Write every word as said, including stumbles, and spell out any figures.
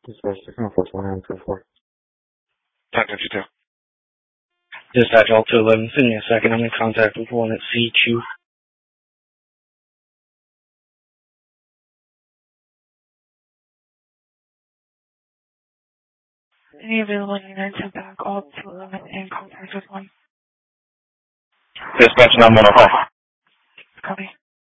Dispatch six one four twenty-nine two four. ten fifty-two. Dispatch all two eleven. Send me a second. I'm in contact with one at C Q. Any available units and back all two eleven in contact with one. Dispatch nine one oh five. Copy.